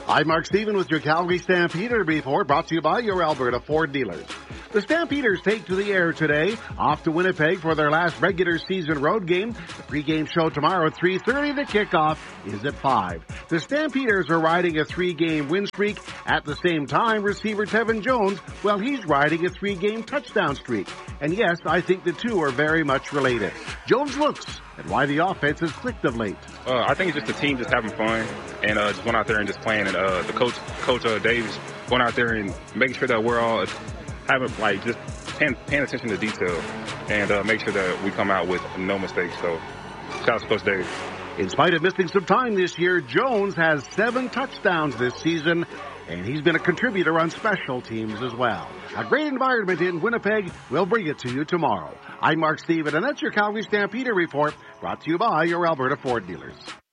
I'm Mark Stephen with your Calgary Stampeder report, brought to you by your Alberta Ford dealers. The Stampeders take to the air today, off to Winnipeg for their last regular season road game. The pregame show tomorrow at 3:30. The kickoff is at 5. The Stampeders are riding a 3-game win streak. At the same time, receiver Tevin Jones, well, he's riding a 3-game touchdown streak. And yes, I think the two are very much related. Jones looks at why the offense has clicked of late. I think it's just the team just having fun and just going out there and just playing. And the coach Davis going out there and making sure that we're all having just paying attention to detail and make sure that we come out with no mistakes. So shout out to Coach Davis. In spite of missing some time this year, Jones has 7 touchdowns this season, and he's been a contributor on special teams as well. A great environment in Winnipeg. We'll bring it to you tomorrow. I'm Mark Stephen, and that's your Calgary Stampeder report, brought to you by your Alberta Ford dealers.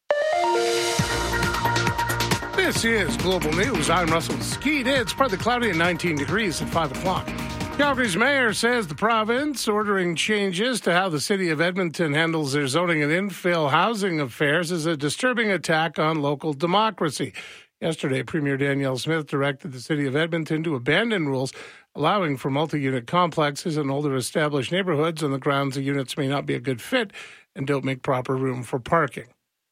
This is Global News. I'm Russell Skeet. It's partly cloudy and 19 degrees at 5 o'clock. Calgary's mayor says the province ordering changes to how the city of Edmonton handles their zoning and infill housing affairs is a disturbing attack on local democracy. Yesterday, Premier Danielle Smith directed the city of Edmonton to abandon rules allowing for multi-unit complexes in older established neighborhoods on the grounds the units may not be a good fit and don't make proper room for parking.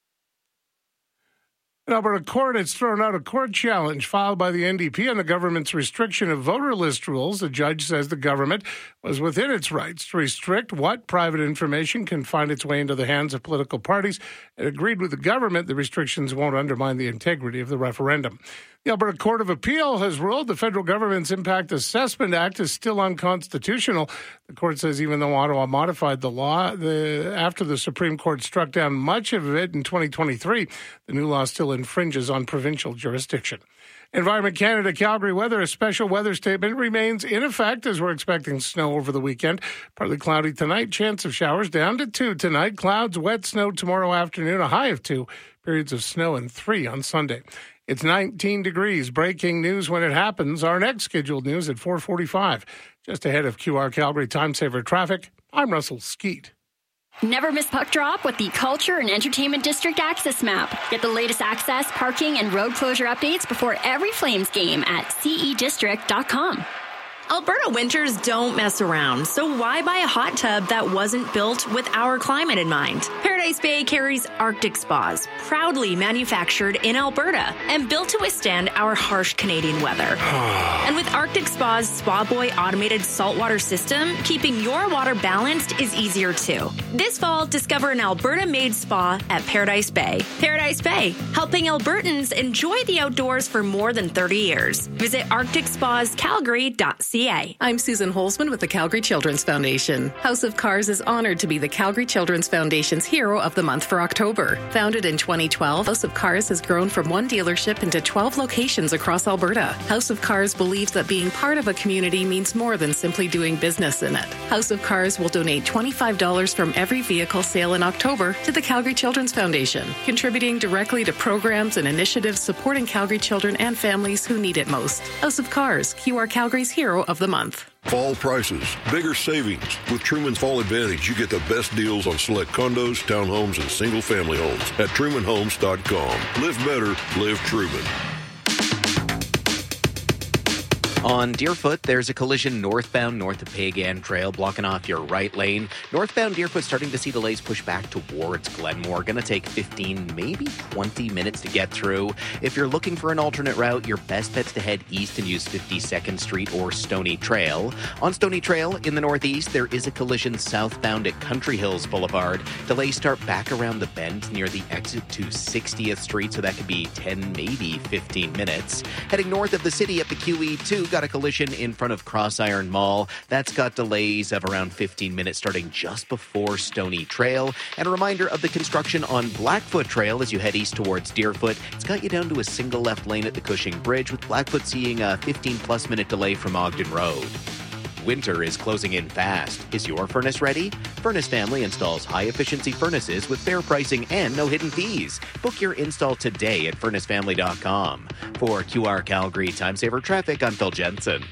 An Alberta court has thrown out a court challenge filed by the NDP on the government's restriction of voter list rules. The judge says the government was within its rights to restrict what private information can find its way into the hands of political parties, and agreed with the government the restrictions won't undermine the integrity of the referendum. The Alberta Court of Appeal has ruled the federal government's Impact Assessment Act is still unconstitutional. The court says even though Ottawa modified the law after the Supreme Court struck down much of it in 2023, the new law still infringes on provincial jurisdiction. Environment Canada Calgary weather, a special weather statement remains in effect as we're expecting snow over the weekend. Partly cloudy tonight, chance of showers down to 2 tonight. Clouds, wet snow tomorrow afternoon, a high of 2. Periods of snow and 3 on Sunday. It's 19 degrees. Breaking news when it happens. Our next scheduled news at 4:45. Just ahead of QR Calgary Time Saver Traffic, I'm Russell Skeet. Never miss puck drop with the Culture and Entertainment District Access Map. Get the latest access, parking, and road closure updates before every Flames game at cedistrict.com. Alberta winters don't mess around, so why buy a hot tub that wasn't built with our climate in mind? Paradise Bay carries Arctic Spas, proudly manufactured in Alberta and built to withstand our harsh Canadian weather. And with Arctic Spa's Spa Boy automated saltwater system, keeping your water balanced is easier too. This fall, discover an Alberta-made spa at Paradise Bay. Paradise Bay, helping Albertans enjoy the outdoors for more than 30 years. Visit arcticspascalgary.ca. I'm Susan Holzman with the Calgary Children's Foundation. House of Cars is honored to be the Calgary Children's Foundation's Hero of the Month for October. Founded in 2012, House of Cars has grown from one dealership into 12 locations across Alberta. House of Cars believes that being part of a community means more than simply doing business in it. House of Cars will donate $25 from every vehicle sale in October to the Calgary Children's Foundation, contributing directly to programs and initiatives supporting Calgary children and families who need it most. House of Cars, QR Calgary's Hero of the Month. Fall prices, bigger savings. With Truman's Fall Advantage, you get the best deals on select condos, townhomes, and single-family homes at TrumanHomes.com. Live better, live Truman. On Deerfoot, there's a collision northbound north of Pagan Trail, blocking off your right lane. Northbound Deerfoot starting to see delays push back towards Glenmore. Going to take 15, maybe 20 minutes to get through. If you're looking for an alternate route, your best bet's to head east and use 52nd Street or Stony Trail. On Stony Trail in the northeast, there is a collision southbound at Country Hills Boulevard. Delays start back around the bend near the exit to 60th Street, so that could be 10, maybe 15 minutes. Heading north of the city at the QE2, got a collision in front of Crossiron Mall. That's got delays of around 15 minutes starting just before Stony Trail. And a reminder of the construction on Blackfoot Trail as you head east towards Deerfoot. It's got you down to a single left lane at the Cushing Bridge, with Blackfoot seeing a 15-plus minute delay from Ogden Road. Winter is closing in fast. Is your furnace ready? Furnace Family installs high-efficiency furnaces with fair pricing and no hidden fees. Book your install today at furnacefamily.com. For QR Calgary Time Saver Traffic, I'm Phil Jensen.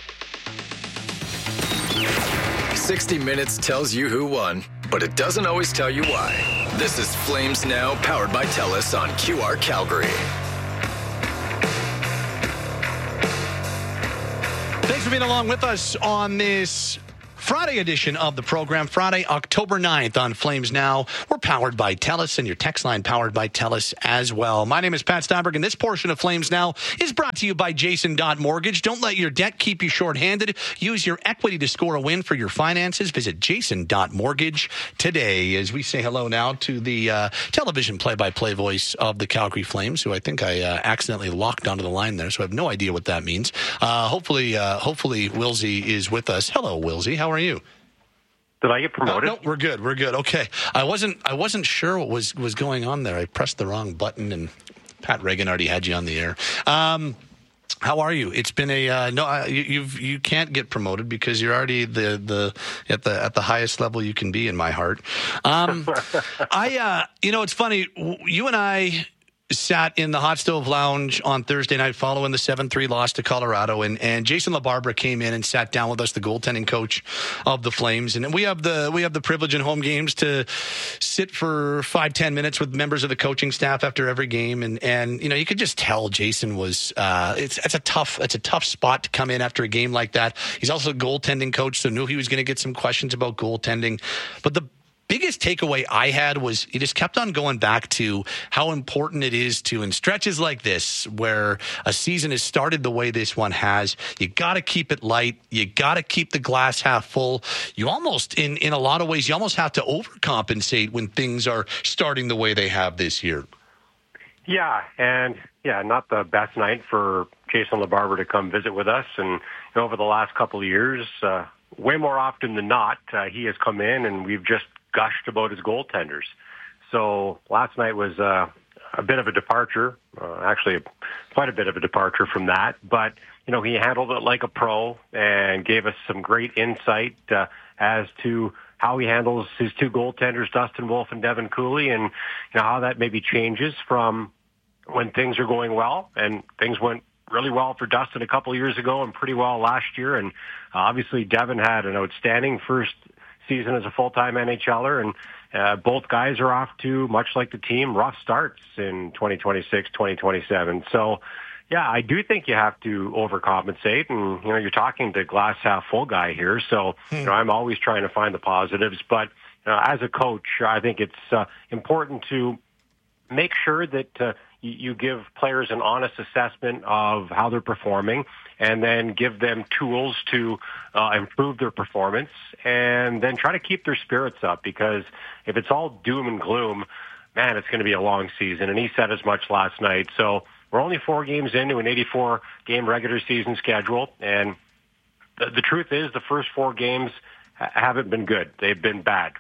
60 Minutes tells you who won, but it doesn't always tell you why. This is Flames Now, powered by TELUS on QR Calgary. Thanks for being along with us on this Friday edition of the program, Friday, October 9th on Flames Now. We're powered by TELUS, and your text line powered by TELUS as well. My name is Pat Steinberg, and this portion of Flames Now is brought to you by Jason.Mortgage. Don't let your debt keep you shorthanded. Use your equity to score a win for your finances. Visit Jason.Mortgage today. As we say hello now to the television play-by-play voice of the Calgary Flames, who I think I accidentally locked onto the line there, so I have no idea what that means. Hopefully, Wilsey is with us. Hello, Wilsey. How are you? Did I get promoted? No, we're good. Okay. I wasn't sure what was going on there. I pressed the wrong button, and Pat Reagan already had you on the air. How are you? It's been you can't get promoted because you're already at the highest level you can be in my heart. It's funny. You and I sat in the Hot Stove Lounge on Thursday night following the 7-3 loss to Colorado, and Jason LaBarbera came in and sat down with us, the goaltending coach of the Flames. And we have the privilege in home games to sit for 5-10 minutes with members of the coaching staff after every game, and you could just tell Jason was it's a tough spot to come in after a game like that. He's also a goaltending coach, so knew he was going to get some questions about goaltending. But the biggest takeaway I had was he just kept on going back to how important it is to, in stretches like this, where a season has started the way this one has, you got to keep it light. You got to keep the glass half full. You almost, in a lot of ways, you almost have to overcompensate when things are starting the way they have this year. Yeah, and not the best night for Jason LaBarbera to come visit with us. And over the last couple of years, way more often than not, he has come in and we've just gushed about his goaltenders. So last night was a bit of a departure, actually quite a bit of a departure from that. But, he handled it like a pro and gave us some great insight as to how he handles his two goaltenders, Dustin Wolf and Devin Cooley, and how that maybe changes from when things are going well. And things went really well for Dustin a couple of years ago and pretty well last year. And obviously Devin had an outstanding first season as a full-time NHLer, and both guys are off to, much like the team, rough starts in 2026, 2027. So, I do think you have to overcompensate, and, you're talking to glass half full guy here, so, I'm always trying to find the positives, but as a coach, I think it's important to make sure that you give players an honest assessment of how they're performing, and then give them tools to improve their performance, and then try to keep their spirits up, because if it's all doom and gloom, man, it's going to be a long season. And he said as much last night. So we're only 4 games into an 84-game regular season schedule, and the truth is the first 4 games haven't been good. They've been bad.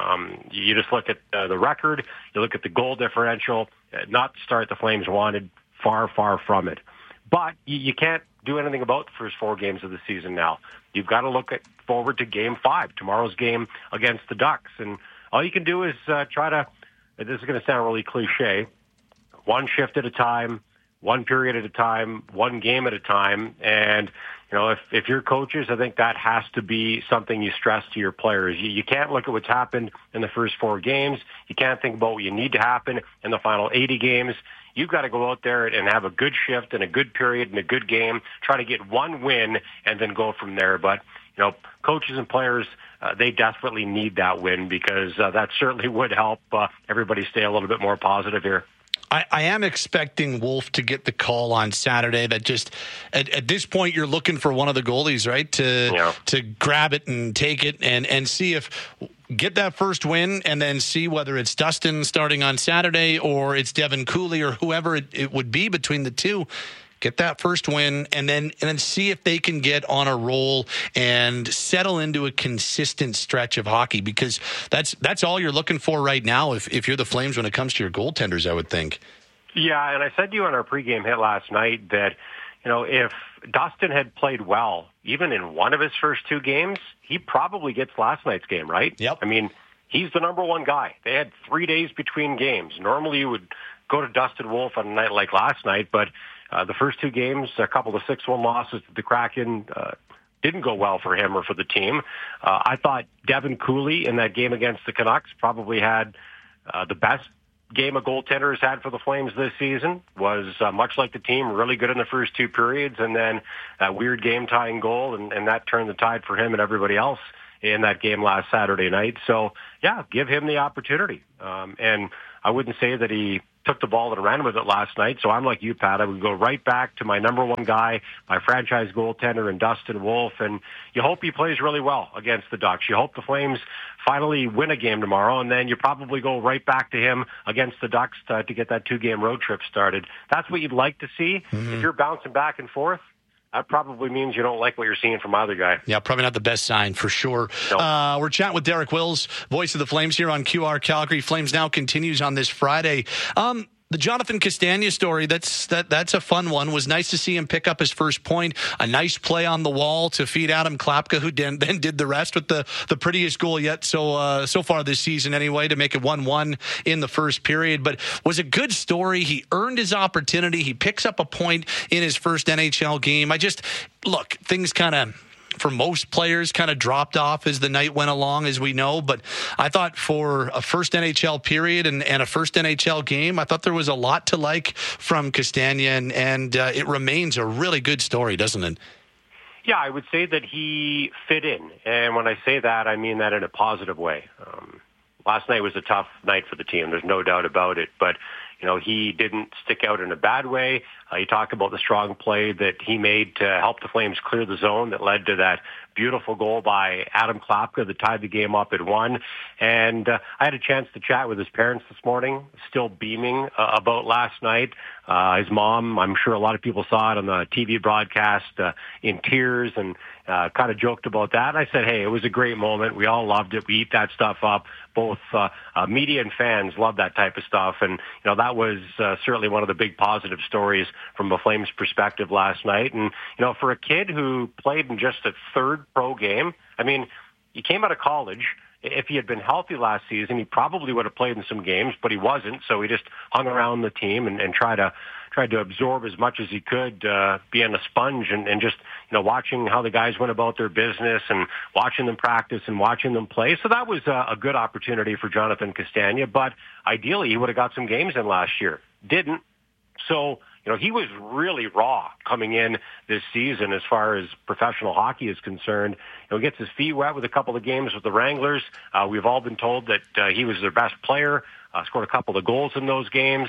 You just look at the record, you look at the goal differential, not the start the Flames wanted, far, far from it. But you can't do anything about the first 4 games of the season now. You've got to look forward to Game 5, tomorrow's game against the Ducks. And all you can do is try to, this is going to sound really cliche, one shift at a time, one period at a time, one game at a time. And, if you're coaches, I think that has to be something you stress to your players. You can't look at what's happened in the first 4 games. You can't think about what you need to happen in the final 80 games. You've got to go out there and have a good shift and a good period and a good game, try to get one win, and then go from there. But, coaches and players, they desperately need that win, because that certainly would help everybody stay a little bit more positive here. I am expecting Wolf to get the call on Saturday. That just at this point you're looking for one of the goalies, right, to grab it and take it and see if get that first win, and then see whether it's Dustin starting on Saturday or it's Devin Cooley or whoever it would be between the two. Get that first win, and then see if they can get on a roll and settle into a consistent stretch of hockey, because that's all you're looking for right now if you're the Flames when it comes to your goaltenders, I would think. Yeah, and I said to you on our pregame hit last night that, if Dustin had played well, even in one of his first 2 games, he probably gets last night's game, right? Yep. I mean, he's the number one guy. They had 3 days between games. Normally you would go to Dustin Wolf on a night like last night, but the first 2 games, a couple of 6-1 losses to the Kraken, didn't go well for him or for the team. I thought Devin Cooley in that game against the Canucks probably had the best game a goaltender has had for the Flames this season. Was much like the team, really good in the first two periods, and then that weird game-tying goal, and that turned the tide for him and everybody else in that game last Saturday night. So, yeah, give him the opportunity. And I wouldn't say that he took the ball and ran with it last night. So I'm like you, Pat. I would go right back to my number one guy, my franchise goaltender, and Dustin Wolf. And you hope he plays really well against the Ducks. You hope the Flames finally win a game tomorrow, and then you probably go right back to him against the Ducks to get that 2-game road trip started. That's what you'd like to see. Mm-hmm. If you're bouncing back and forth, that probably means you don't like what you're seeing from either guy. Yeah, probably not the best sign for sure. Nope. We're chatting with Derek Wills, voice of the Flames here on QR Calgary. Flames Now continues on this Friday. The Jonathan Castagna story, that's a fun one. Was nice to see him pick up his first point. A nice play on the wall to feed Adam Klapka, who then did the rest with the prettiest goal yet so far this season anyway, to make it 1-1 in the first period. But was a good story. He earned his opportunity. He picks up a point in his first NHL game. Things kind of, for most players, kind of dropped off as the night went along, as we know. But I thought for a first NHL period and a first NHL game, I thought there was a lot to like from Castagna, and it remains a really good story, doesn't it? Yeah, I would say that he fit in. And when I say that, I mean that in a positive way. Last night was a tough night for the team. There's no doubt about it. But he didn't stick out in a bad way. You talk about the strong play that he made to help the Flames clear the zone that led to that beautiful goal by Adam Klapka that tied the game up at 1. And I had a chance to chat with his parents this morning, still beaming about last night. His mom, I'm sure a lot of people saw it on the TV broadcast, in tears, and kind of joked about that. And I said, hey, it was a great moment. We all loved it. We eat that stuff up. Both media and fans love that type of stuff. And, that was certainly one of the big positive stories from the Flames' perspective last night. And, for a kid who played in just a third pro game, I mean, he came out of college. If he had been healthy last season, he probably would have played in some games, but he wasn't. So he just hung around the team and tried to absorb as much as he could, being a sponge and just, watching how the guys went about their business and watching them practice and watching them play. So that was a good opportunity for Jonathan Castagna, but ideally he would have got some games in last year. Didn't. So, he was really raw coming in this season as far as professional hockey is concerned. He gets his feet wet with a couple of games with the Wranglers. We've all been told that he was their best player, scored a couple of goals in those games,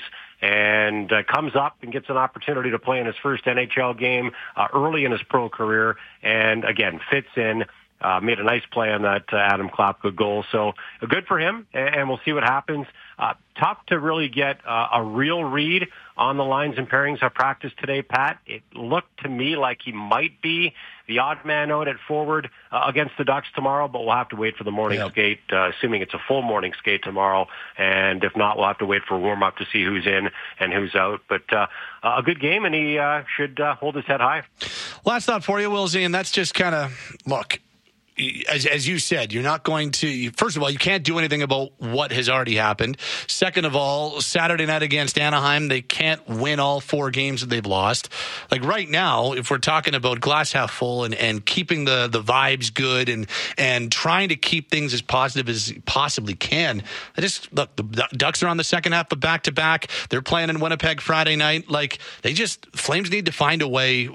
and comes up and gets an opportunity to play in his first NHL game early in his pro career, and again, fits in. Made a nice play on that Adam Klapka goal. So good for him, and we'll see what happens. Tough to really get a real read on the lines and pairings of practice today, Pat. It looked to me like he might be the odd man out at forward against the Ducks tomorrow, but we'll have to wait for the morning skate, assuming it's a full morning skate tomorrow. And if not, we'll have to wait for warm-up to see who's in and who's out. But a good game, and he should hold his head high. Last thought for you, Wilsey, and that's just kind of, look, as you said, you're not going to, first of all, you can't do anything about what has already happened. Second of all, Saturday night against Anaheim, they can't win all 4 games that they've lost. Like right now, if we're talking about glass half full and keeping the vibes good and trying to keep things as positive as you possibly can, the Ducks are on the second half of back-to-back. They're playing in Winnipeg Friday night. Like, Flames need to find a way.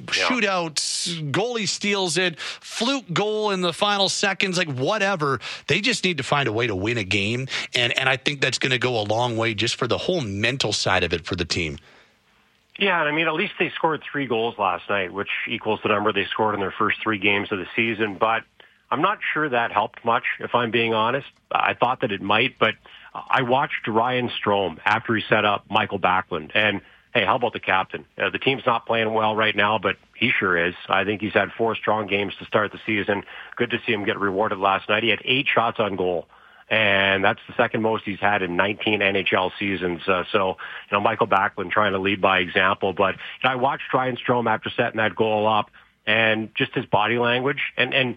Shootouts, goalie steals it, fluke goal in the final seconds, like whatever. They just need to find a way to win a game, and I think that's going to go a long way just for the whole mental side of it for the team. Yeah, I mean, at least they scored 3 goals last night, which equals the number they scored in their first 3 games of the season, but I'm not sure that helped much, if I'm being honest. I thought that it might, but I watched Ryan Strome after he set up Michael Backlund, and hey, how about the captain? The team's not playing well right now, but he sure is. I think he's had 4 strong games to start the season. Good to see him get rewarded last night. He had 8 shots on goal, and that's the second most he's had in 19 NHL seasons. So, Michael Backlund trying to lead by example. But I watched Ryan Strome after setting that goal up, and just his body language. And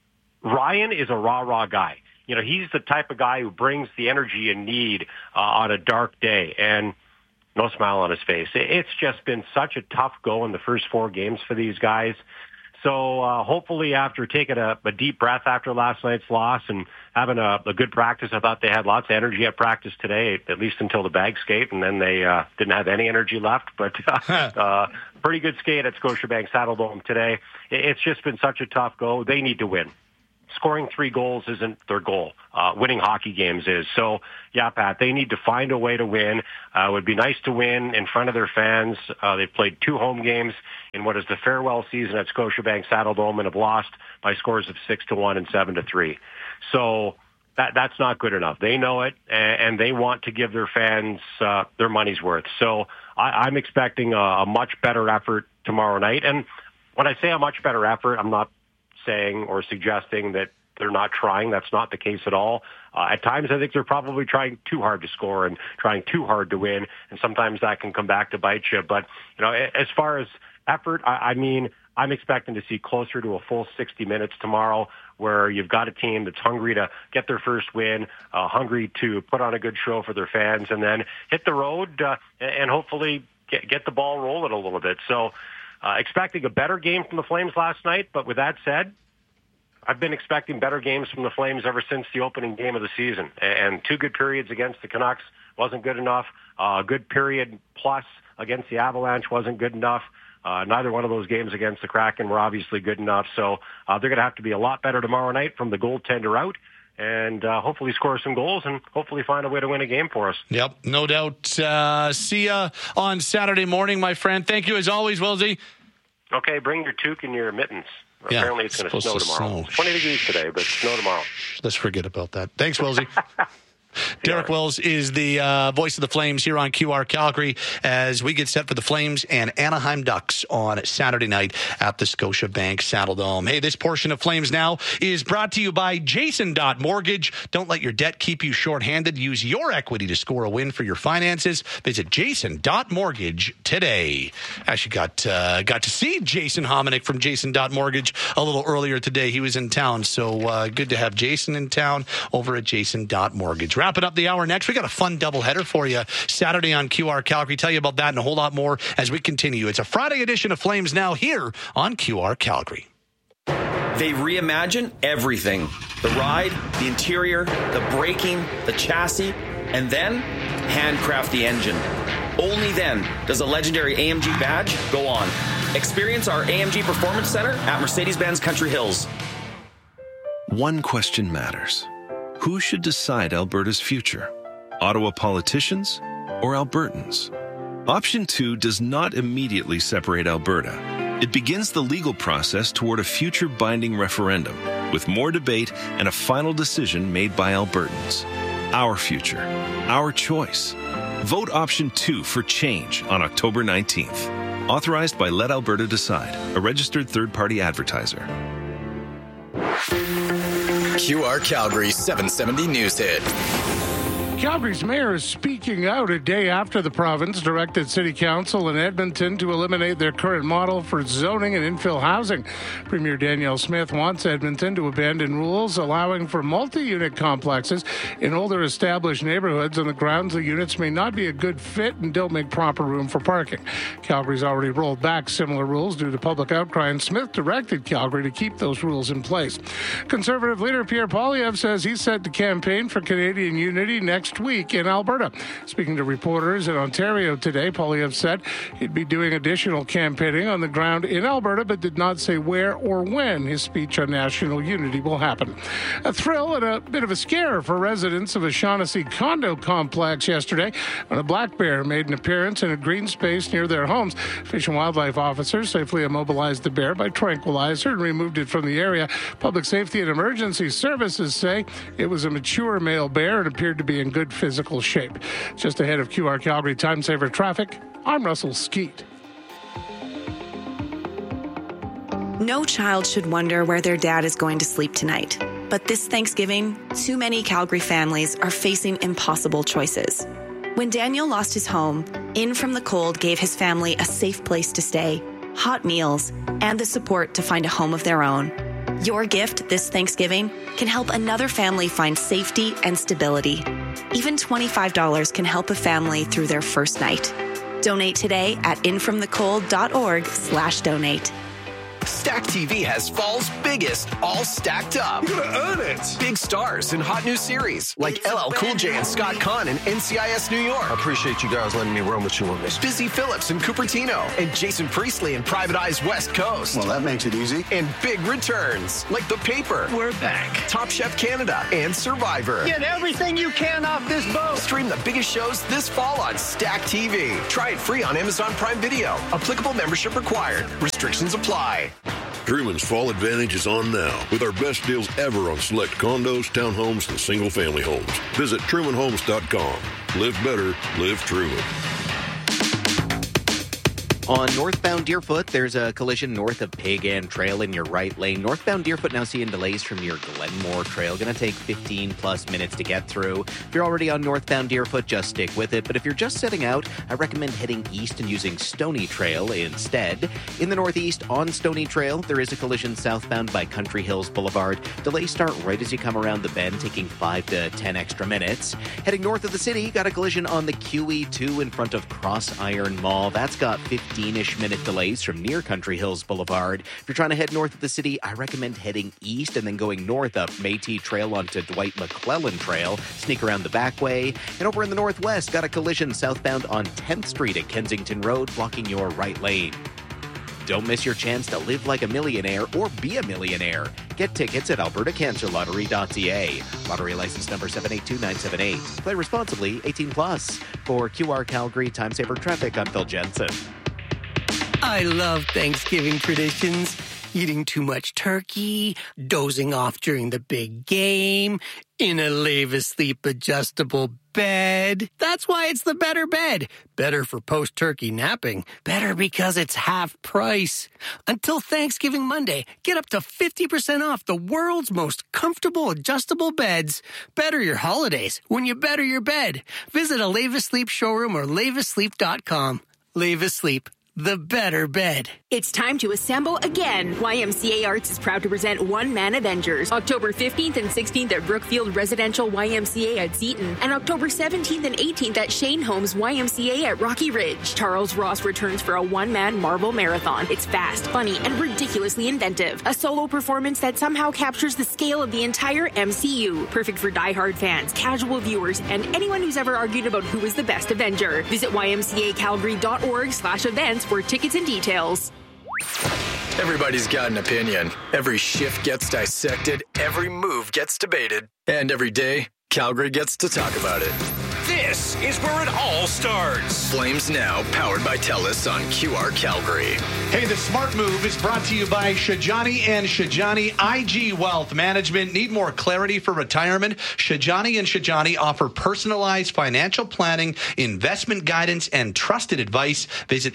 Ryan is a rah-rah guy. He's the type of guy who brings the energy you need on a dark day. And no smile on his face. It's just been such a tough go in the first 4 games for these guys. So hopefully after taking a deep breath after last night's loss and having a good practice, I thought they had lots of energy at practice today, at least until the bag skate, and then they didn't have any energy left. But pretty good skate at Scotiabank Saddledome today. It's just been such a tough go. They need to win. Scoring 3 goals isn't their goal. Winning hockey games is. So, yeah, Pat, they need to find a way to win. It would be nice to win in front of their fans. They've played 2 home games in what is the farewell season at Scotiabank Saddledome and have lost by scores of 6-1 and 7-3. So that's not good enough. They know it, and they want to give their fans their money's worth. So I'm expecting a much better effort tomorrow night. And when I say a much better effort, I'm not saying or suggesting that they're not trying. That's not the case at all. At times, I think they're probably trying too hard to score and trying too hard to win, and sometimes that can come back to bite you. But, as far as effort, I mean, I'm expecting to see closer to a full 60 minutes tomorrow where you've got a team that's hungry to get their first win, hungry to put on a good show for their fans, and then hit the road and hopefully get the ball rolling a little bit. So, expecting a better game from the Flames last night, but with that said, I've been expecting better games from the Flames ever since the opening game of the season. And 2 good periods against the Canucks wasn't good enough. A good period plus against the Avalanche wasn't good enough. Neither one of those games against the Kraken were obviously good enough. So they're going to have to be a lot better tomorrow night from the goaltender out. And hopefully score some goals and hopefully find a way to win a game for us. Yep, no doubt. See ya on Saturday morning, my friend. Thank you as always, Wilsey. Okay, bring your toque and your mittens. Yeah, apparently it's going to snow tomorrow. 20 degrees today, but snow tomorrow. Let's forget about that. Thanks, Wilsey. Derek Wills is the voice of the Flames here on QR Calgary as we get set for the Flames and Anaheim Ducks on Saturday night at the Scotiabank Saddledome. Hey, this portion of Flames Now is brought to you by Jason.Mortgage. Don't let your debt keep you shorthanded. Use your equity to score a win for your finances. Visit Jason.Mortgage today. Actually got to see Jason Hominick from Jason.Mortgage a little earlier today. He was in town, so good to have Jason in town over at Jason.Mortgage. Wrapping up the hour next, we got a fun doubleheader for you Saturday on QR Calgary. Tell you about that and a whole lot more as we continue. It's a Friday edition of Flames Now here on QR Calgary. They reimagine everything. The ride, the interior, the braking, the chassis, and then handcraft the engine. Only then does a legendary AMG badge go on. Experience our AMG Performance Center at Mercedes-Benz Country Hills. One question matters. Who should decide Alberta's future? Ottawa politicians or Albertans? Option 2 does not immediately separate Alberta. It begins the legal process toward a future binding referendum, with more debate and a final decision made by Albertans. Our future, our choice. Vote Option 2 for change on October 19th. Authorized by Let Alberta Decide, a registered third-party advertiser. QR Calgary 770 News Hit. Calgary's mayor is speaking out a day after the province directed City Council in Edmonton to eliminate their current model for zoning and infill housing. Premier Danielle Smith wants Edmonton to abandon rules allowing for multi-unit complexes in older established neighborhoods on the grounds the units may not be a good fit and don't make proper room for parking. Calgary's already rolled back similar rules due to public outcry, and Smith directed Calgary to keep those rules in place. Conservative leader Pierre Poilievre says he's set to campaign for Canadian unity next week in Alberta. Speaking to reporters in Ontario today, Poilievre said he'd be doing additional campaigning on the ground in Alberta, but did not say where or when his speech on national unity will happen. A thrill and a bit of a scare for residents of a Shaughnessy condo complex yesterday when a black bear made an appearance in a green space near their homes. Fish and Wildlife officers safely immobilized the bear by tranquilizer and removed it from the area. Public Safety and Emergency Services say it was a mature male bear and appeared to be in good physical shape. Just ahead of QR Calgary Time Saver Traffic, I'm Russell Skeet. No child should wonder where their dad is going to sleep tonight. But this Thanksgiving, too many Calgary families are facing impossible choices. When Daniel lost his home, In From the Cold gave his family a safe place to stay, hot meals, and the support to find a home of their own. Your gift this Thanksgiving can help another family find safety and stability. Even $25 can help a family through their first night. Donate today at infromthecold.org/donate. Stack TV has fall's biggest all stacked up. You're gonna earn it. Big stars in hot new series like LL Cool J and Scott Conn in NCIS New York. I appreciate you guys letting me run with you on this. Busy Phillips and Cupertino and Jason Priestley in Private Eye's West Coast. Well, that makes it easy. And big returns like The Paper. We're back. Top Chef Canada and Survivor. Get everything you can off this boat. Stream the biggest shows this fall on Stack TV. Try it free on Amazon Prime Video. Applicable membership required. Restrictions apply. Truman's Fall Advantage is on now with our best deals ever on select condos, townhomes, and single-family homes. Visit TrumanHomes.com. Live better, live Truman. On northbound Deerfoot, there's a collision north of Pagan Trail in your right lane. Northbound Deerfoot now seeing delays from your Glenmore Trail. Going to take 15-plus minutes to get through. If you're already on northbound Deerfoot, just stick with it. But if you're just setting out, I recommend heading east and using Stony Trail instead. In the northeast, on Stony Trail, there is a collision southbound by Country Hills Boulevard. Delays start right as you come around the bend, taking 5 to 10 extra minutes. Heading north of the city, got a collision on the QE2 in front of Cross Iron Mall. That's got 15-ish minute delays from near Country Hills Boulevard. If you're trying to head north of the city, I recommend heading east and then going north up Métis Trail onto Dwight McClellan Trail. Sneak around the back way. And over in the northwest, got a collision southbound on 10th Street at Kensington Road, blocking your right lane. Don't miss your chance to live like a millionaire or be a millionaire. Get tickets at albertacancerlottery.ca. Lottery license number 782978. Play responsibly, 18+. For QR Calgary Time Saver Traffic, I'm Phil Jensen. I love Thanksgiving traditions. Eating too much turkey, dozing off during the big game, in a Lave Asleep adjustable bed. That's why it's the better bed. Better for post-turkey napping. Better because it's half price. Until Thanksgiving Monday, get up to 50% off the world's most comfortable adjustable beds. Better your holidays when you better your bed. Visit a Lave Asleep showroom or laveasleep.com. Lave Asleep. The better bed. It's time to assemble again. YMCA Arts is proud to present One Man Avengers. October 15th and 16th at Brookfield Residential YMCA at Seton. And October 17th and 18th at Shane Holmes YMCA at Rocky Ridge. Charles Ross returns for a one-man Marvel marathon. It's fast, funny, and ridiculously inventive. A solo performance that somehow captures the scale of the entire MCU. Perfect for diehard fans, casual viewers, and anyone who's ever argued about who is the best Avenger. Visit ymcacalgary.org/events for tickets and details. Everybody's got an opinion. Every shift gets dissected, every move gets debated, and every day, Calgary gets to talk about it. This is where it all starts. Flames Now, powered by TELUS on QR Calgary. Hey, the Smart Move is brought to you by Shajani and Shajani IG Wealth Management. Need more clarity for retirement? Shajani and Shajani offer personalized financial planning, investment guidance, and trusted advice. Visit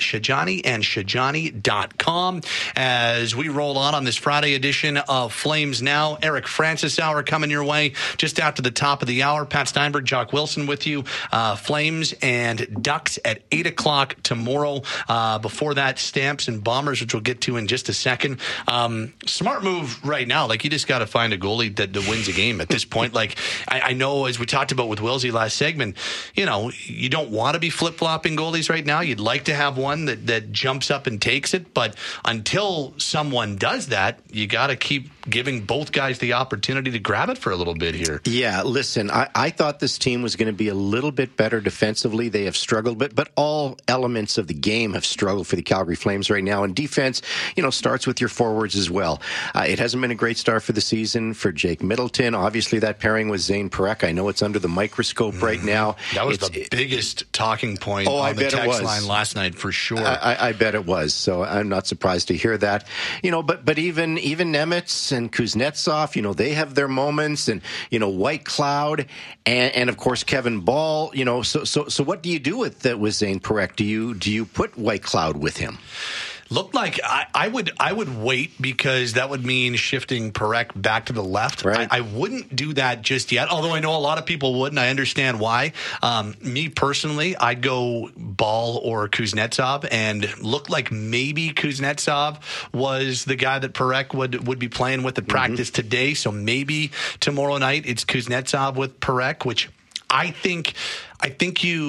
shajaniandshajani.com. As we roll on this Friday edition of Flames Now, Eric Francis Hour coming your way just after the top of the hour. Pat Steinberg, Jock Wilson with you. Flames and Ducks at 8 o'clock tomorrow. Before that, Stamps and Bombers, which we'll get to in just a second. Smart move right now. Like, you just got to find a goalie that wins a game at this point. Like, I know, as we talked about with Wilsey last segment, you know, you don't want to be flip-flopping goalies right now. You'd like to have one that jumps up and takes it. But until someone does that, you got to keep giving both guys the opportunity to grab it for a little bit here. Yeah, listen, I thought this team was going to be a little bit better defensively. They have struggled, but all elements of the game have struggled for the Calgary Flames right now. And defense, you know, starts with your forwards as well. It hasn't been a great start for the season for Jake Middleton. Obviously, that pairing with Zane Parekh, I know it's under the microscope right now. That was the biggest talking point on the text line last night, for sure. I bet it was. So I'm not surprised to hear that. You know, but even Nemitz and Kuznetsov, you know, they have their moments, and, you know, White Cloud and of course Kevin Ball, you know, so what do you do with Zane Parekh? Do you put White Cloud with him? Looked like I would wait, because that would mean shifting Parekh back to the left. Right. I wouldn't do that just yet, although I know a lot of people would, and I understand why. Me personally, I'd go Ball or Kuznetsov, and looked like maybe Kuznetsov was the guy that Parekh would be playing with at practice today. So maybe tomorrow night it's Kuznetsov with Parekh, which I think you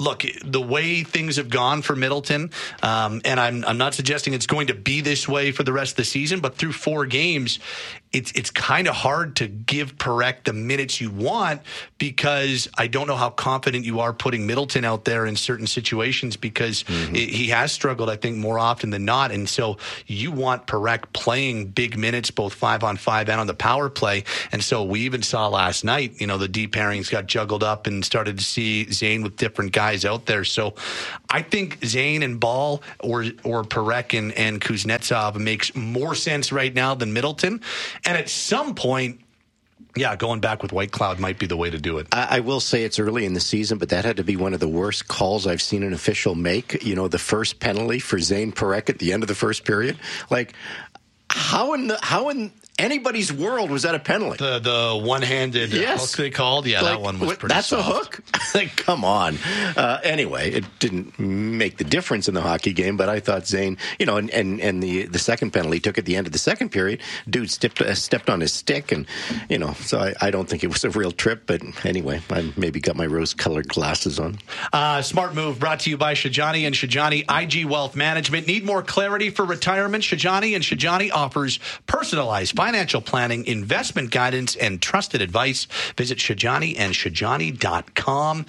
look, the way things have gone for Middleton, and I'm not suggesting it's going to be this way for the rest of the season, but through 4 games, it's kind of hard to give Parekh the minutes you want, because I don't know how confident you are putting Middleton out there in certain situations, because he has struggled, I think, more often than not. And so you want Parekh playing big minutes, both 5-on-5 and on the power play. And so we even saw last night, the D pairings got juggled up and started to see Zane with different guys out there. So I think Zane and Ball or Parekh and Kuznetsov makes more sense right now than Middleton. And at some point, going back with White Cloud might be the way to do it. I will say it's early in the season, but that had to be one of the worst calls I've seen an official make. The first penalty for Zane Parekh at the end of the first period. Like, how in anybody's world was that a penalty? The one-handed hook they called? Yeah, that one was pretty That's soft. A hook? Like, come on. Anyway, it didn't make the difference in the hockey game, but I thought Zane, and the second penalty took at the end of the second period. Dude stepped on his stick, and, so I don't think it was a real trip, but anyway, I maybe got my rose-colored glasses on. Smart Move brought to you by Shajani and Shajani IG Wealth Management. Need more clarity for retirement? Shajani and Shajani offers personalized financial planning, investment guidance, and trusted advice. Visit ShajaniandShajani.com.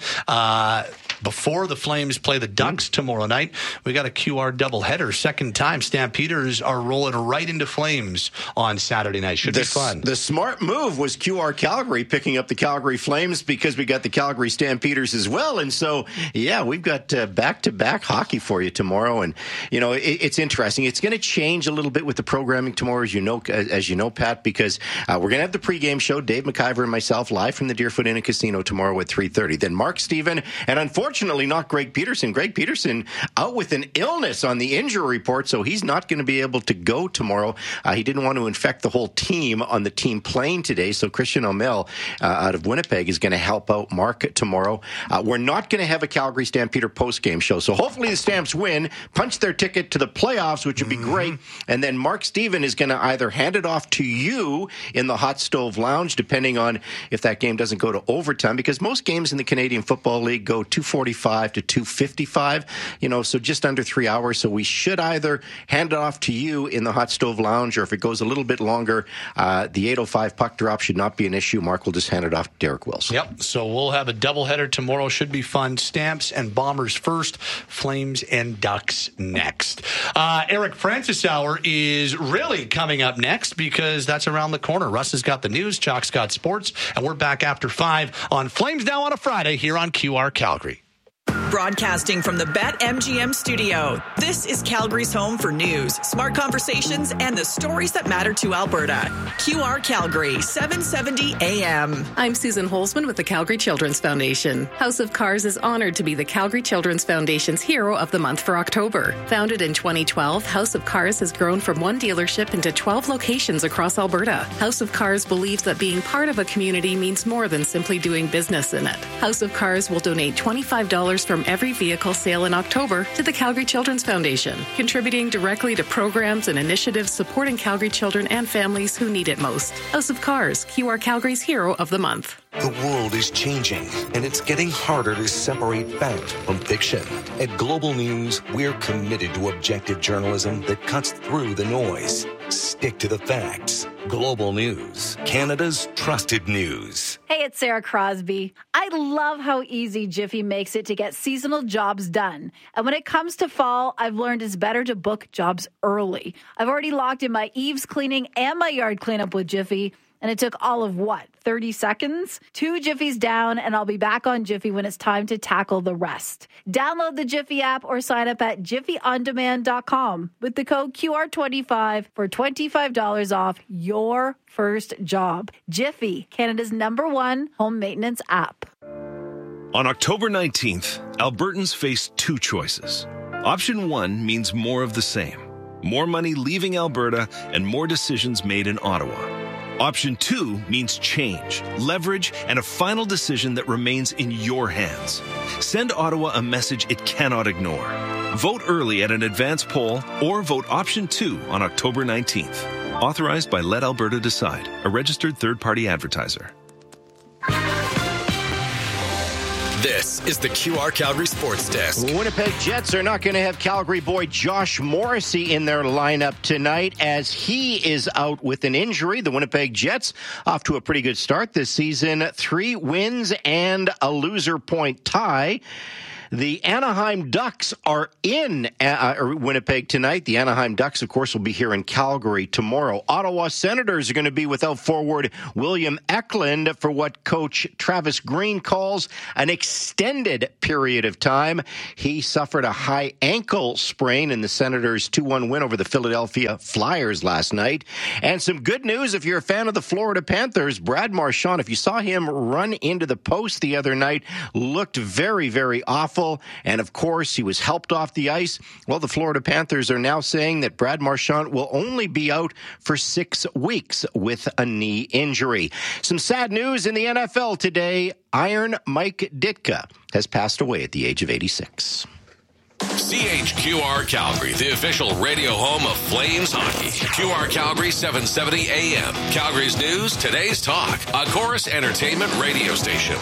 Before the Flames play the Ducks tomorrow night, we got a QR doubleheader. Second time, Stampeders are rolling right into Flames on Saturday night. Should be fun. The smart move was QR Calgary picking up the Calgary Flames, because we got the Calgary Stampeders as well. And so, we've got back-to-back hockey for you tomorrow. And, it's interesting. It's going to change a little bit with the programming tomorrow, as you know, Pat, because we're going to have the pregame show, Dave McIver and myself, live from the Deerfoot Inn and Casino tomorrow at 3:30. Then Mark Steven, and unfortunately not Greg Peterson. Greg Peterson out with an illness on the injury report, so he's not going to be able to go tomorrow. He didn't want to infect the whole team on the team plane today, so Christian O'Mell out of Winnipeg is going to help out Mark tomorrow. We're not going to have a Calgary Stampeder postgame show, so hopefully the Stamps win, punch their ticket to the playoffs, which would be great, and then Mark Steven is going to either hand it off to you in the Hot Stove Lounge, depending on if that game doesn't go to overtime, because most games in the Canadian Football League go 2:45 to 2:55, so just under 3 hours. So we should either hand it off to you in the Hot Stove Lounge, or if it goes a little bit longer, the 8:05 puck drop should not be an issue. Mark will just hand it off to Derek Wills. Yep, so we'll have a doubleheader tomorrow. Should be fun. Stamps and Bombers first, Flames and Ducks next. Eric Francis Hour is really coming up next, because that's around the corner. Russ has got the news, Chalk's got sports, and we're back after 5 on Flames Now on a Friday here on QR Calgary. Broadcasting from the BetMGM studio, this is Calgary's home for news, smart conversations, and the stories that matter to Alberta. QR Calgary, 770 AM. I'm Susan Holzman with the Calgary Children's Foundation. House of Cars is honored to be the Calgary Children's Foundation's Hero of the Month for October. Founded in 2012, House of Cars has grown from 1 dealership into 12 locations across Alberta. House of Cars believes that being part of a community means more than simply doing business in it. House of Cars will donate $25 from every vehicle sale in October to the Calgary Children's Foundation, contributing directly to programs and initiatives supporting Calgary children and families who need it most. House of Cars, QR Calgary's Hero of the Month. The world is changing, and it's getting harder to separate fact from fiction. At Global News, we're committed to objective journalism that cuts through the noise. Stick to the facts. Global News, Canada's trusted news. Hey, it's Sarah Crosby. I love how easy Jiffy makes it to get seasonal jobs done. And when it comes to fall, I've learned it's better to book jobs early. I've already locked in my eaves cleaning and my yard cleanup with Jiffy. And it took all of 30 seconds? 2 Jiffies down, and I'll be back on Jiffy when it's time to tackle the rest. Download the Jiffy app or sign up at jiffyondemand.com with the code QR25 for $25 off your first job. Jiffy, Canada's #1 home maintenance app. On October 19th, Albertans face 2 choices. Option 1 means more of the same. More money leaving Alberta and more decisions made in Ottawa. Option 2 means change, leverage, and a final decision that remains in your hands. Send Ottawa a message it cannot ignore. Vote early at an advance poll or vote Option 2 on October 19th. Authorized by Let Alberta Decide, a registered third-party advertiser. This This is the QR Calgary Sports Desk. Winnipeg Jets are not going to have Calgary boy Josh Morrissey in their lineup tonight as he is out with an injury. The Winnipeg Jets off to a pretty good start this season. 3 wins and a loser point tie. The Anaheim Ducks are in Winnipeg tonight. The Anaheim Ducks, of course, will be here in Calgary tomorrow. Ottawa Senators are going to be without forward William Eklund for what coach Travis Green calls an extended period of time. He suffered a high ankle sprain in the Senators' 2-1 win over the Philadelphia Flyers last night. And some good news if you're a fan of the Florida Panthers. Brad Marchand, if you saw him run into the post the other night, looked very, very awful. And, of course, he was helped off the ice. Well, the Florida Panthers are now saying that Brad Marchand will only be out for 6 weeks with a knee injury. Some sad news in the NFL today. Iron Mike Ditka has passed away at the age of 86. CHQR Calgary, the official radio home of Flames hockey. QR Calgary 770 AM. Calgary's news, today's talk. A Chorus Entertainment radio station.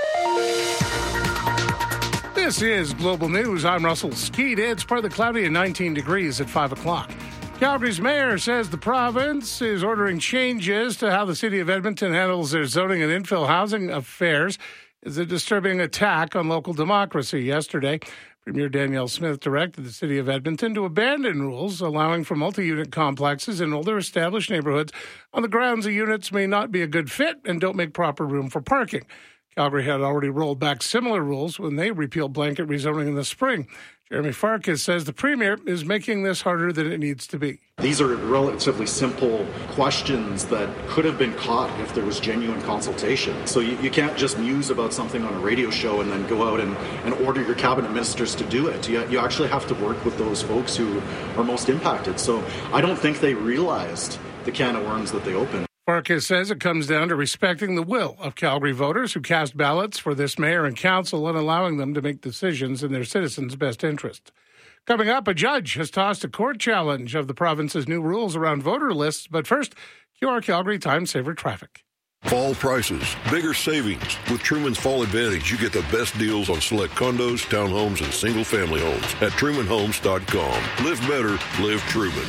This is Global News. I'm Russell Skeet. It's partly cloudy and 19 degrees at 5 o'clock. Calgary's mayor says the province is ordering changes to how the city of Edmonton handles their zoning and infill housing affairs. It's a disturbing attack on local democracy. Yesterday, Premier Danielle Smith directed the city of Edmonton to abandon rules allowing for multi-unit complexes in older established neighborhoods on the grounds the units may not be a good fit and don't make proper room for parking. Calgary had already rolled back similar rules when they repealed blanket rezoning in the spring. Jeremy Farkas says the Premier is making this harder than it needs to be. These are relatively simple questions that could have been caught if there was genuine consultation. So you can't just muse about something on a radio show and then go out and order your cabinet ministers to do it. You actually have to work with those folks who are most impacted. So I don't think they realized the can of worms that they opened. Farkas says it comes down to respecting the will of Calgary voters who cast ballots for this mayor and council and allowing them to make decisions in their citizens' best interest. Coming up, a judge has tossed a court challenge of the province's new rules around voter lists. But first, QR Calgary Time Saver traffic. Fall prices, bigger savings. With Truman's Fall Advantage, you get the best deals on select condos, townhomes, and single-family homes at TrumanHomes.com. Live better, live Truman.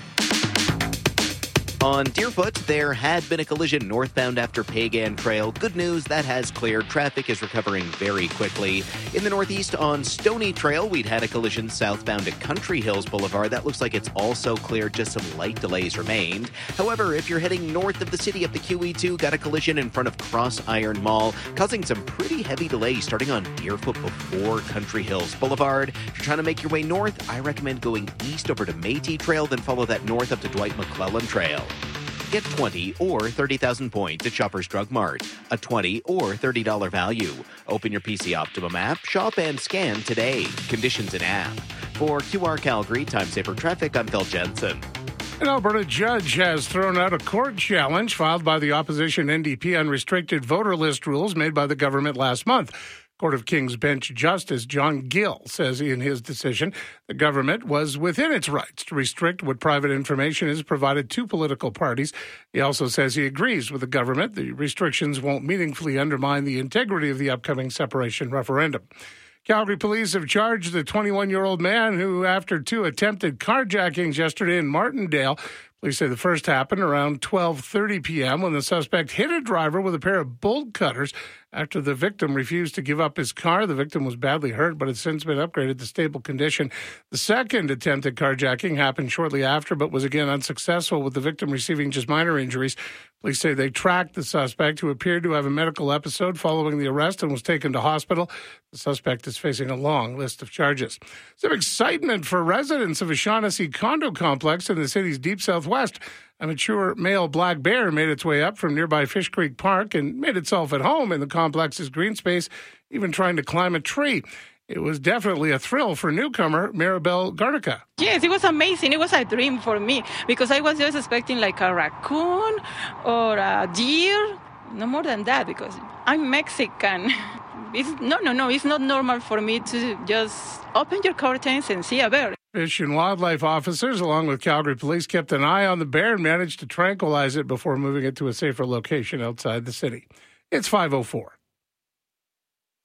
On Deerfoot, there had been a collision northbound after Pagan Trail. Good news, that has cleared. Traffic is recovering very quickly. In the northeast on Stony Trail, we'd had a collision southbound at Country Hills Boulevard. That looks like it's also cleared. Just some light delays remained. However, if you're heading north of the city up the QE2, got a collision in front of Cross Iron Mall, causing some pretty heavy delays starting on Deerfoot before Country Hills Boulevard. If you're trying to make your way north, I recommend going east over to Métis Trail, then follow that north up to Dwight McClellan Trail. Get 20 or 30,000 points at Shoppers Drug Mart. A $20 or $30 value. Open your PC Optimum app, shop and scan today. Conditions in app. For QR Calgary Time Saver Traffic, I'm Phil Jensen. An Alberta judge has thrown out a court challenge filed by the opposition NDP on restricted voter list rules made by the government last month. Court of King's Bench Justice John Gill says in his decision the government was within its rights to restrict what private information is provided to political parties. He also says he agrees with the government the restrictions won't meaningfully undermine the integrity of the upcoming separation referendum. Calgary police have charged the 21-year-old man who, after 2 attempted carjackings yesterday in Martindale, police say the first happened around 12:30 p.m. when the suspect hit a driver with a pair of bolt cutters after the victim refused to give up his car. The victim was badly hurt, but has since been upgraded to stable condition. The second attempted carjacking happened shortly after, but was again unsuccessful, with the victim receiving just minor injuries. Police say they tracked the suspect, who appeared to have a medical episode following the arrest and was taken to hospital. The suspect is facing a long list of charges. Some excitement for residents of a Shaughnessy condo complex in the city's deep southwest. A mature male black bear made its way up from nearby Fish Creek Park and made itself at home in the complex's green space, even trying to climb a tree. It was definitely a thrill for newcomer Maribel Garnica. Yes, it was amazing. It was a dream for me because I was just expecting like a raccoon or a deer. No more than that because I'm Mexican. It's not normal for me to just open your curtains and see a bear. Fish and wildlife officers, along with Calgary police, kept an eye on the bear and managed to tranquilize it before moving it to a safer location outside the city. It's 5:04.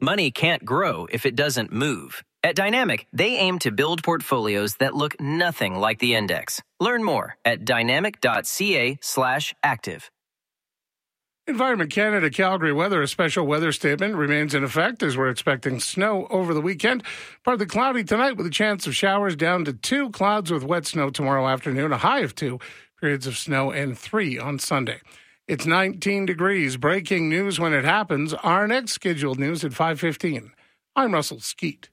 Money can't grow if it doesn't move. At Dynamic, they aim to build portfolios that look nothing like the index. Learn more at dynamic.ca/active. Environment Canada Calgary weather, a special weather statement remains in effect as we're expecting snow over the weekend. Partly cloudy tonight with a chance of showers down to 2, clouds with wet snow tomorrow afternoon, a high of 2, periods of snow, and 3 on Sunday. It's 19 degrees. Breaking news when it happens. Our next scheduled news at 5:15. I'm Russell Skeet.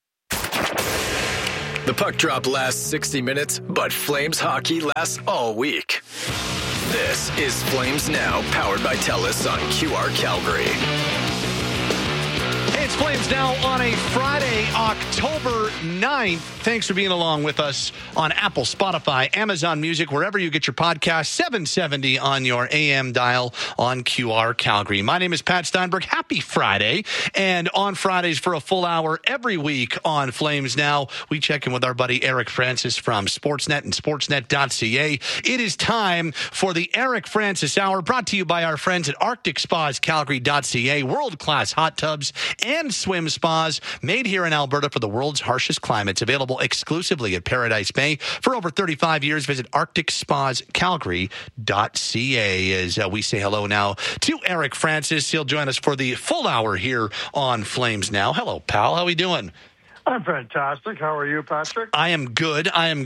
The puck drop lasts 60 minutes, but Flames hockey lasts all week. This is Flames Now, powered by TELUS on QR Calgary. Hey, it's Flames Now on a Friday, October 9th. Thanks for being along with us on Apple, Spotify, Amazon Music, wherever you get your podcast. 770 on your AM dial on QR Calgary. My name is Pat Steinberg. Happy Friday. And on Fridays for a full hour every week on Flames Now, we check in with our buddy Eric Francis from Sportsnet and sportsnet.ca. It is time for the Eric Francis Hour, brought to you by our friends at Arctic Spas, Calgary.ca. World-class hot tubs and swim spas made here in Alberta for the world's harshest climates. Available exclusively at Paradise Bay. For over 35 years, visit arcticspascalgary.ca. As we say hello now to Eric Francis. He'll join us for the full hour here on Flames Now. Hello, pal. How are we doing? I'm fantastic. How are you, Patrick? I am good.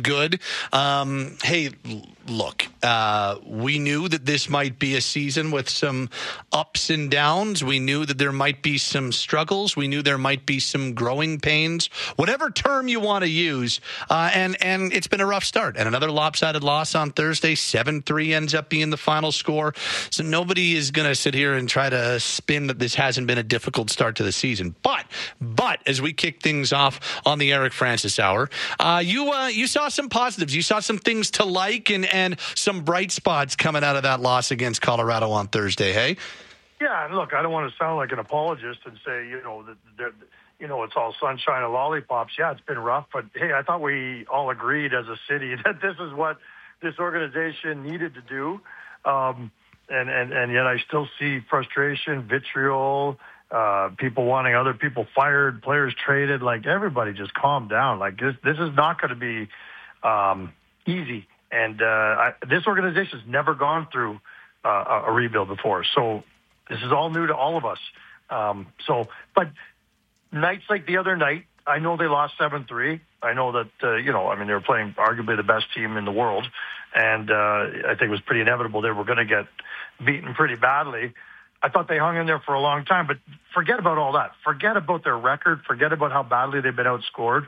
Hey, look, we knew that this might be a season with some ups and downs. We knew that there might be some struggles. We knew there might be some growing pains, whatever term you want to use. And it's been a rough start. And another lopsided loss on Thursday. 7-3 ends up being the final score. So nobody is going to sit here and try to spin that this hasn't been a difficult start to the season. But as we kick things off on the Eric Francis Hour, you saw some positives. You saw some things to like and some bright spots coming out of that loss against Colorado on Thursday, hey? Yeah, and look, I don't want to sound like an apologist and say, that it's all sunshine and lollipops. Yeah, it's been rough, but hey, I thought we all agreed as a city that this is what this organization needed to do. And yet I still see frustration, vitriol, people wanting other people fired, players traded. Like, everybody just calm down. Like, this is not going to be easy. And this organization's never gone through a rebuild before. So this is all new to all of us. But nights like the other night, I know they lost 7-3. I know that, they were playing arguably the best team in the world. And I think it was pretty inevitable they were going to get beaten pretty badly. I thought they hung in there for a long time, but forget about all that. Forget about their record. Forget about how badly they've been outscored.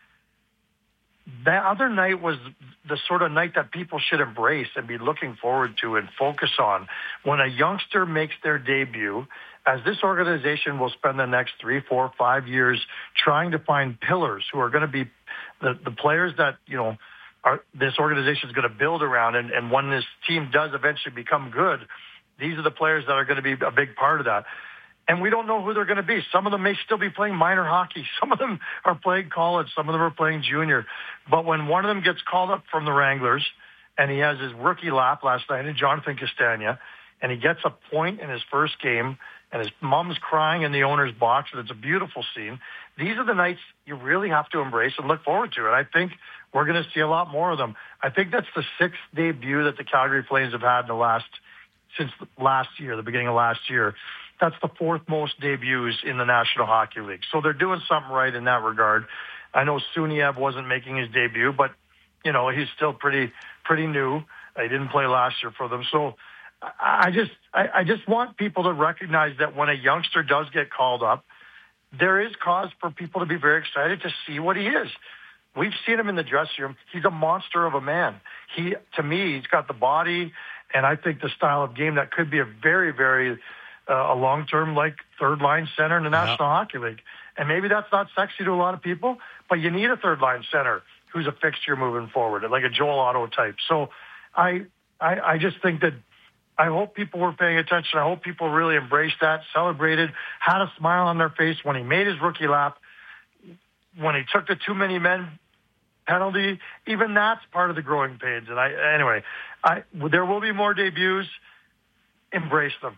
That other night was the sort of night that people should embrace and be looking forward to and focus on. When a youngster makes their debut, as this organization will spend the next 3, 4, 5 years trying to find pillars who are going to be the players that, this organization is going to build around. And when this team does eventually become good, these are the players that are going to be a big part of that. And we don't know who they're going to be. Some of them may still be playing minor hockey. Some of them are playing college. Some of them are playing junior. But when one of them gets called up from the Wranglers, and he has his rookie lap last night in Jonathan Castagna, and he gets a point in his first game, and his mom's crying in the owner's box, and it's a beautiful scene. These are the nights you really have to embrace and look forward to. And I think we're going to see a lot more of them. I think that's the 6th debut that the Calgary Flames have had since last year, the beginning of last year. That's the 4th most debuts in the National Hockey League. So they're doing something right in that regard. I know Suniev wasn't making his debut, but, he's still pretty new. He didn't play last year for them. So I just want people to recognize that when a youngster does get called up, there is cause for people to be very excited to see what he is. We've seen him in the dressing room. He's a monster of a man. To me, he's got the body and I think the style of game that could be a very, very a long-term, third-line center in the National Hockey League. And maybe that's not sexy to a lot of people, but you need a third-line center who's a fixture moving forward, like a Joel Otto type. So I just think that I hope people were paying attention. I hope people really embraced that, celebrated, had a smile on their face when he made his rookie lap, when he took the too many men penalty. Even that's part of the growing pains. And there will be more debuts. Embrace them.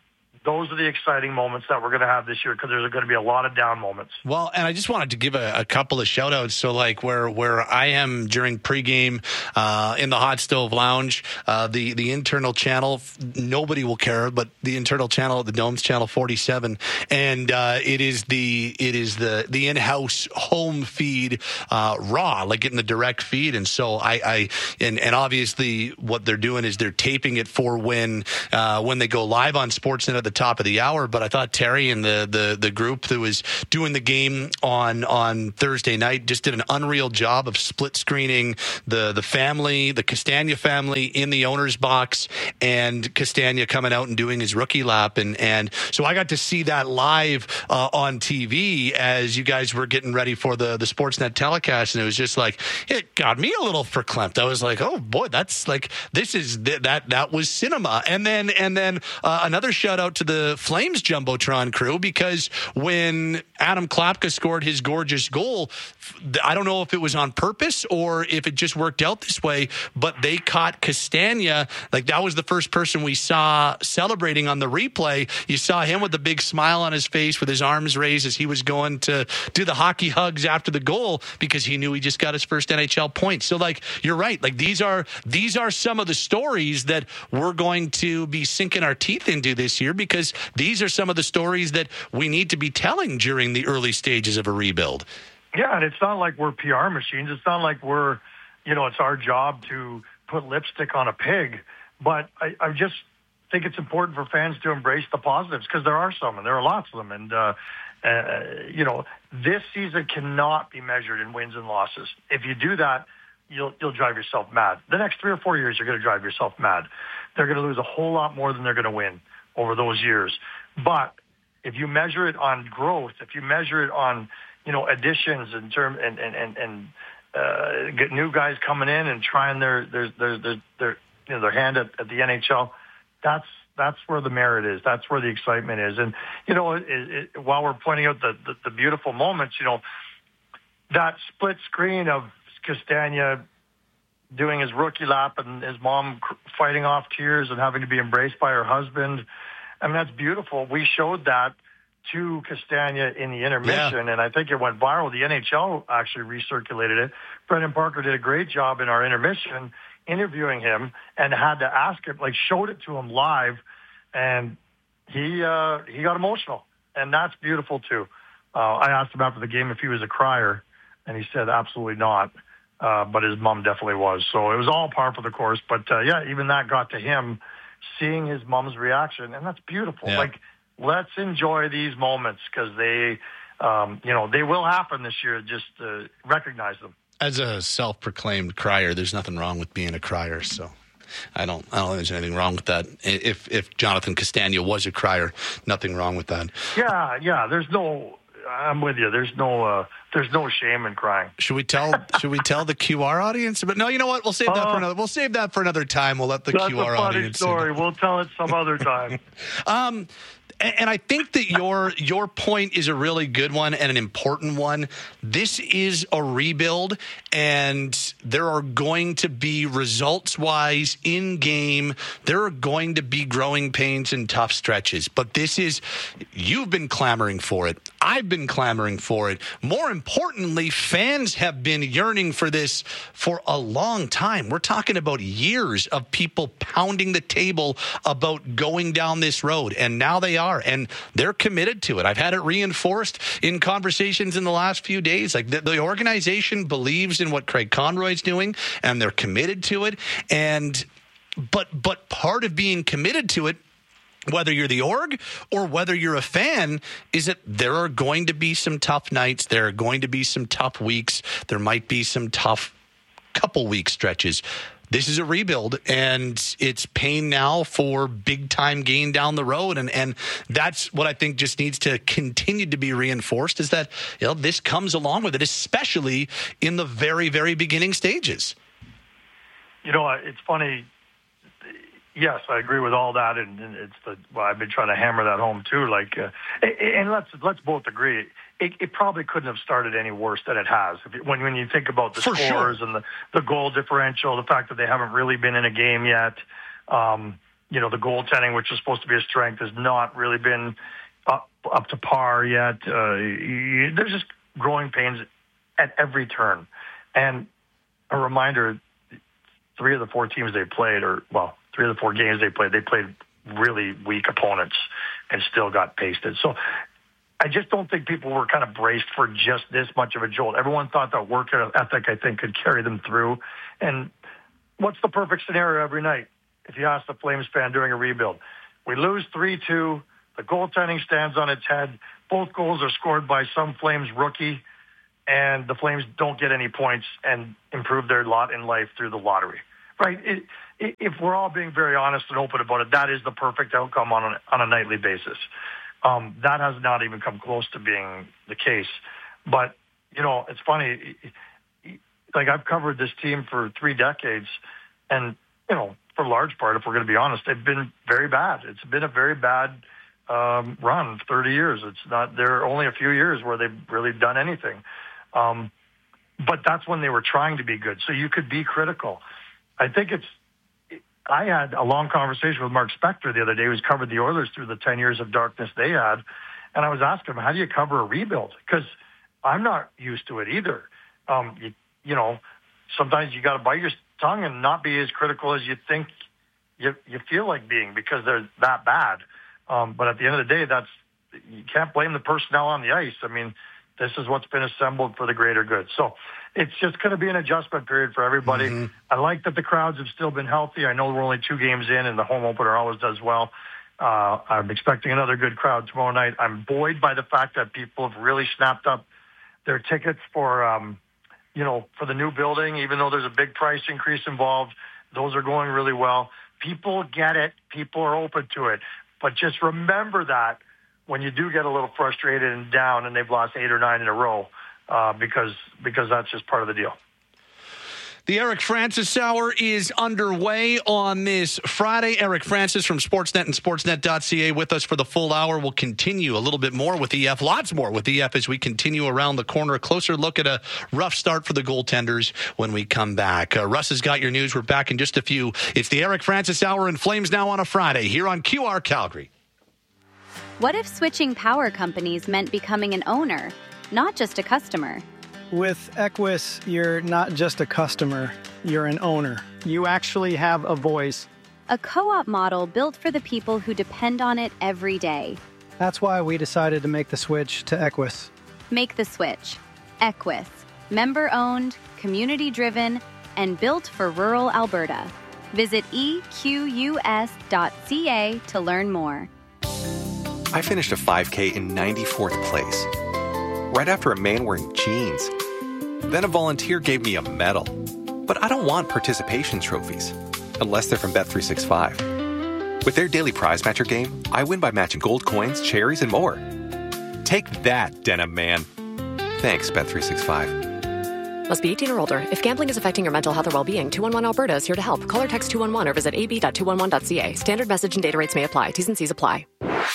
those are the exciting moments that we're going to have this year because there's going to be a lot of down moments. Well, and I just wanted to give a couple of shout outs. So like where I am during pregame in the Hot Stove Lounge, the internal channel, nobody will care, but the internal channel, the Dome's channel 47, and it is the in-house home feed raw, like getting the direct feed. And so and obviously what they're doing is they're taping it for when they go live on Sportsnet at the top of the hour. But I thought Terry and the group that was doing the game on Thursday night just did an unreal job of split screening the family, the Castagna family in the owner's box, and Castagna coming out and doing his rookie lap. And so I got to see that live on TV as you guys were getting ready for the Sportsnet telecast. And it was just like, it got me a little verklempt. I was like, oh boy, that's like, that was cinema. And then another shout out to the Flames Jumbotron crew, because when Adam Klapka scored his gorgeous goal, I don't know if it was on purpose or if it just worked out this way, but they caught Castagna. Like, that was the first person we saw celebrating on the replay. You saw him with a big smile on his face with his arms raised as he was going to do the hockey hugs after the goal because he knew he just got his first NHL point. So, like, you're right. Like, these are some of the stories that we're going to be sinking our teeth into this year, because these are some of the stories that we need to be telling during the early stages of a rebuild. Yeah, and it's not like we're PR machines. It's not like we're, it's our job to put lipstick on a pig. But I just think it's important for fans to embrace the positives, because there are some, and there are lots of them. And, this season cannot be measured in wins and losses. If you do that, you'll drive yourself mad. The next 3 or 4 years, you're going to drive yourself mad. They're going to lose a whole lot more than they're going to win over those years. But if you measure it on growth, if you measure it on, additions in term and get new guys coming in and trying their hand at the NHL, that's where the merit is. That's where the excitement is. And while we're pointing out the beautiful moments, that split screen of Castagna doing his rookie lap and his mom fighting off tears and having to be embraced by her husband. I mean, that's beautiful. We showed that to Castagna in the intermission, and I think it went viral. The NHL actually recirculated it. Brendan Parker did a great job in our intermission interviewing him, and had to ask him, showed it to him live, and he got emotional, and that's beautiful too. I asked him after the game if he was a crier, and he said absolutely not. But his mom definitely was. So it was all par for the course. But, even that got to him, seeing his mom's reaction. And that's beautiful. Yeah. Let's enjoy these moments, because they will happen this year. Just recognize them. As a self-proclaimed crier, there's nothing wrong with being a crier. So I don't think there's anything wrong with that. If Jonathan Castagna was a crier, nothing wrong with that. Yeah. I'm with you. There's no shame in crying. Should we tell the QR audience? But no, you know what? We'll save that for another. We'll save that for another time. We'll let the QR audience. That's a funny story. We'll tell it some other time. And I think that your point is a really good one and an important one. This is a rebuild, and there are going to be results-wise in game. There are going to be growing pains and tough stretches. But you've been clamoring for it. I've been clamoring for it. More importantly, fans have been yearning for this for a long time. We're talking about years of people pounding the table about going down this road, and now they are. And they're committed to it. I've had it reinforced in conversations in the last few days. Like the organization believes in what Craig Conroy's doing, and they're committed to it. But part of being committed to it, whether you're the org or whether you're a fan, is that there are going to be some tough nights. There are going to be some tough weeks. There might be some tough couple week stretches. This is a rebuild, and it's pain now for big-time gain down the road. And that's what I think just needs to continue to be reinforced, is that this comes along with it, especially in the very, very beginning stages. It's funny. Yes, I agree with all that, and I've been trying to hammer that home too. And let's both agree, it probably couldn't have started any worse than it has. When you think about the scores and the goal differential, the fact that they haven't really been in a game yet, the goaltending, which is supposed to be a strength, has not really been up to par yet. There's just growing pains at every turn. And a reminder, 3 of the 4 teams they played, 3 of the 4 games they played really weak opponents and still got pasted. So I just don't think people were kind of braced for just this much of a jolt. Everyone thought that work ethic, I think, could carry them through. And what's the perfect scenario every night? If you ask the Flames fan during a rebuild, we lose 3-2. The goaltending stands on its head. Both goals are scored by some Flames rookie, and the Flames don't get any points and improve their lot in life through the lottery. Right? If we're all being very honest and open about it, that is the perfect outcome on a nightly basis. That has not even come close to being the case. But, it's funny. Like, I've covered this team for 3 decades, and, for large part, if we're going to be honest, they've been very bad. It's been a very bad run, 30 years. There are only a few years where they've really done anything. But that's when they were trying to be good. So you could be critical. I think I had a long conversation with Mark Spector the other day, who's covered the Oilers through the 10 years of darkness they had. And I was asking him, how do you cover a rebuild? Because I'm not used to it either. Sometimes you got to bite your tongue and not be as critical as you think you feel like being, because they're that bad. But at the end of the day, you can't blame the personnel on the ice. I mean, this is what's been assembled for the greater good. So it's just going to be an adjustment period for everybody. Mm-hmm. I like that the crowds have still been healthy. I know we're only 2 games in, and the home opener always does well. I'm expecting another good crowd tomorrow night. I'm buoyed by the fact that people have really snapped up their tickets for the new building, even though there's a big price increase involved. Those are going really well. People get it. People are open to it. But just remember that when you do get a little frustrated and down and they've lost 8 or 9 in a row, because that's just part of the deal. The Eric Francis Hour is underway on this Friday. Eric Francis from Sportsnet and Sportsnet.ca with us for the full hour. We'll continue a little bit more with EF, lots more with EF as we continue around the corner. A closer look at a rough start for the goaltenders when we come back. Russ has got your news. We're back in just a few. It's the Eric Francis Hour and Flames Now on a Friday here on QR Calgary. What if switching power companies meant becoming an owner, not just a customer? With Equus, you're not just a customer, you're an owner. You actually have a voice. A co-op model built for the people who depend on it every day. That's why we decided to make the switch to Equus. Make the switch. Equus. Member-owned, community-driven, and built for rural Alberta. Visit equs.ca to learn more. I finished a 5K in 94th place. Right after a man wearing jeans. Then a volunteer gave me a medal. But I don't want participation trophies, unless they're from Bet365. With their daily prize matcher game, I win by matching gold coins, cherries, and more. Take that, Denim Man. Thanks, Bet365. Must be 18 or older. If gambling is affecting your mental health or well-being, 211 Alberta is here to help. Call or text 211 or visit ab.211.ca. Standard message and data rates may apply. T's and C's apply.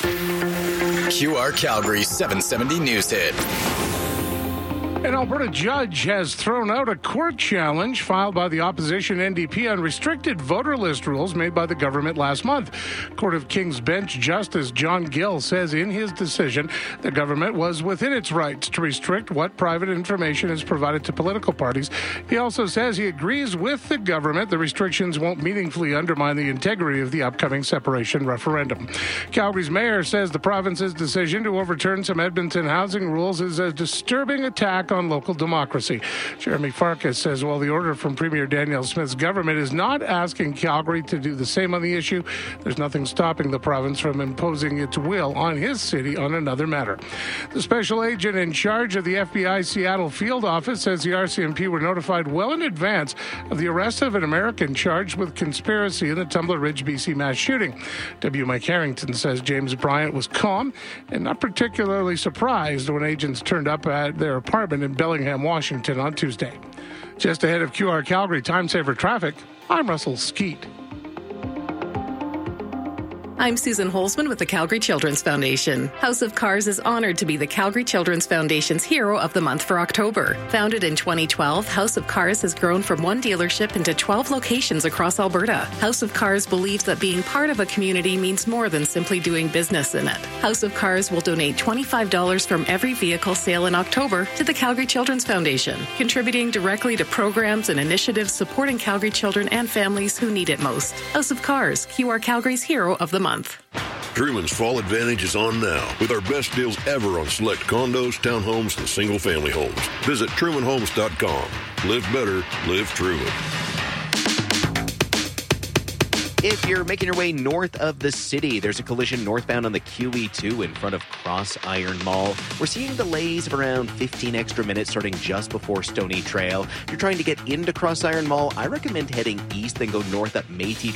QR Calgary 770 News Hit. An Alberta judge has thrown out a court challenge filed by the opposition NDP on restricted voter list rules made by the government last month. Court of King's Bench Justice John Gill says in his decision the government was within its rights to restrict what private information is provided to political parties. He also says he agrees with the government the restrictions won't meaningfully undermine the integrity of the upcoming separation referendum. Calgary's mayor says the province's decision to overturn some Edmonton housing rules is a disturbing attack on local democracy. Jeremy Farkas says while the order from Premier Danielle Smith's government is not asking Calgary to do the same on the issue, there's nothing stopping the province from imposing its will on his city on another matter. The special agent in charge of the FBI Seattle field office says the RCMP were notified well in advance of the arrest of an American charged with conspiracy in the Tumbler Ridge, BC mass shooting. W. Mike Harrington says James Bryant was calm and not particularly surprised when agents turned up at their apartment in Bellingham, Washington on Tuesday. Just ahead of QR Calgary Time Saver Traffic, I'm Russell Skeet. I'm Susan Holzman with the Calgary Children's Foundation. House of Cars is honored to be the Calgary Children's Foundation's Hero of the Month for October. Founded in 2012, House of Cars has grown from one dealership into 12 locations across Alberta. House of Cars believes that being part of a community means more than simply doing business in it. House of Cars will donate $25 from every vehicle sale in October to the Calgary Children's Foundation, contributing directly to programs and initiatives supporting Calgary children and families who need it most. House of Cars, QR Calgary's Hero of the Month. Truman's Fall Advantage is on now with our best deals ever on select condos, townhomes, and single-family homes. Visit TrumanHomes.com. Live better, live Truman. If you're making your way north of the city, there's a collision northbound on the QE2 in front of Cross Iron Mall. We're seeing delays of around 15 extra minutes starting just before Stony Trail. If you're trying to get into Cross Iron Mall, I recommend heading east, then go north up Métis